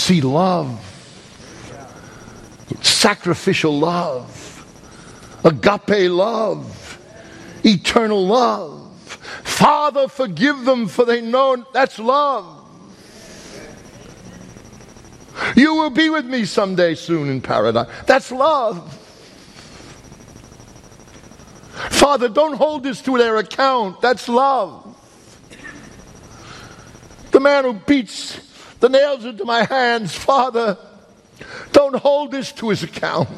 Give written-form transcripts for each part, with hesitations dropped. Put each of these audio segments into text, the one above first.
see love, sacrificial love, agape love, eternal love. Father, forgive them, for they know. That's love. You will be with me someday soon in paradise. That's love. Father, don't hold this to their account. That's love. The man who beats the nails into my hands, Father, don't hold this to his account.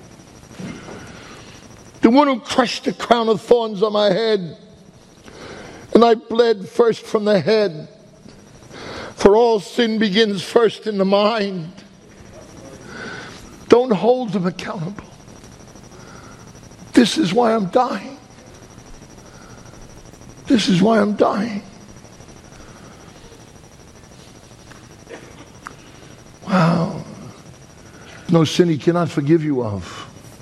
The one who crushed the crown of thorns on my head, and I bled first from the head. For all sin begins first in the mind. Don't hold them accountable. This is why I'm dying. This is why I'm dying. Wow. No sin he cannot forgive you of.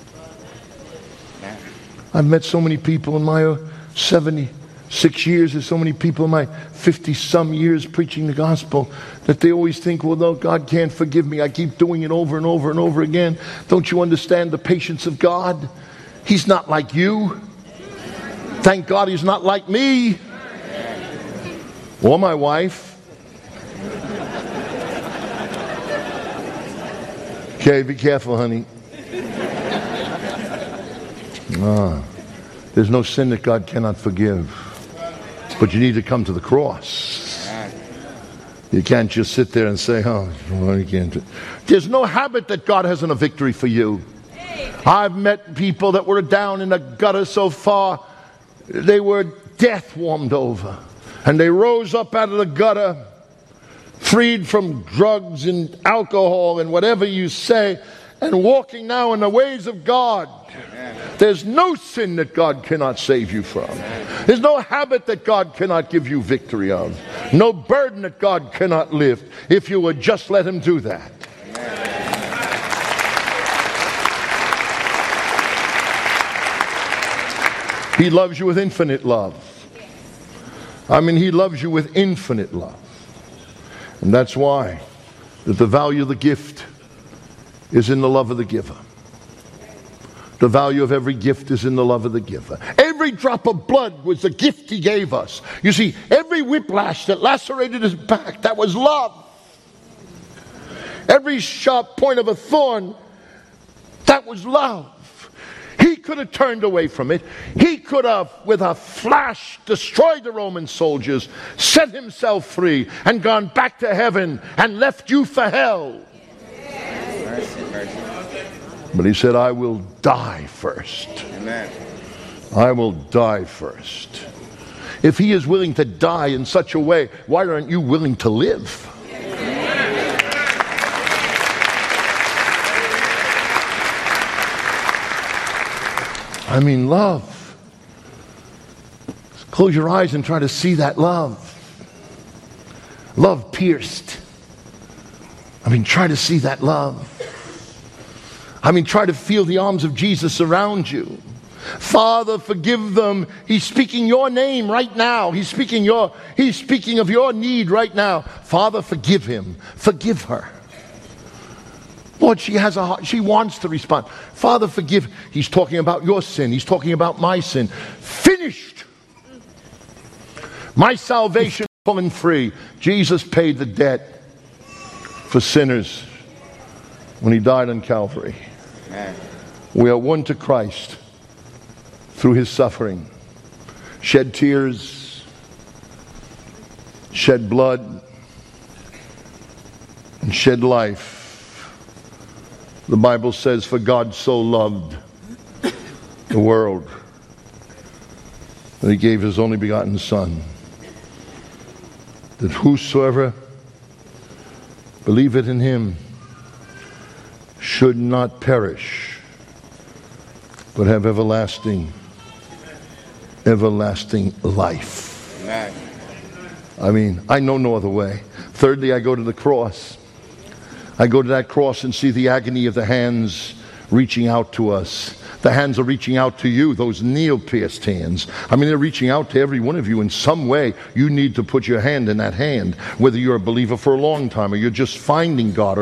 I've met so many people in my 76 years, there's so many people in my 50-some years preaching the gospel that they always think, well, no, God can't forgive me. I keep doing it over and over and over again. Don't you understand the patience of God? He's not like you. Thank God he's not like me. Or my wife. Okay, be careful, honey. There's no sin that God cannot forgive. But you need to come to the cross. You can't just sit there and say, oh, well, you can't. There's no habit that God hasn't a victory for you. I've met people that were down in the gutter so far, they were death warmed over. And they rose up out of the gutter, freed from drugs and alcohol and whatever you say, and walking now in the ways of God. There's no sin that God cannot save you from. There's no habit that God cannot give you victory of. No burden that God cannot lift if you would just let him do that. He loves you with infinite love. I mean, he loves you with infinite love. And that's why that the value of the gift is in the love of the giver. The value of every gift is in the love of the giver. Every drop of blood was the gift he gave us. You see, every whiplash that lacerated his back, that was love. Every sharp point of a thorn, that was love. He could have turned away from it. He could have, with a flash, destroyed the Roman soldiers, set himself free, and gone back to heaven and left you for hell. But he said, I will die first. Amen. I will die first. If he is willing to die in such a way, why aren't you willing to live? I mean, love. Close your eyes and try to see that love. Love pierced. I mean, try to see that love. I mean, try to feel the arms of Jesus around you. Father, forgive them. He's speaking your name right now. He's speaking of your need right now. Father, forgive him. Forgive her. Lord, she has a heart. She wants to respond. Father, forgive. He's talking about your sin. He's talking about my sin. Finished. My salvation full and free. Jesus paid the debt for sinners when he died on Calvary. Amen. We are one to Christ through his suffering. Shed tears, shed blood, and shed life. The Bible says, for God so loved the world that he gave his only begotten Son, that whosoever believeth in him should not perish, but have everlasting life. Amen. I mean, I know no other way. Thirdly, I go to the cross. I go to that cross and see the agony of the hands reaching out to us. The hands are reaching out to you, those nail-pierced hands. I mean, they're reaching out to every one of you in some way. You need to put your hand in that hand, whether you're a believer for a long time or you're just finding God.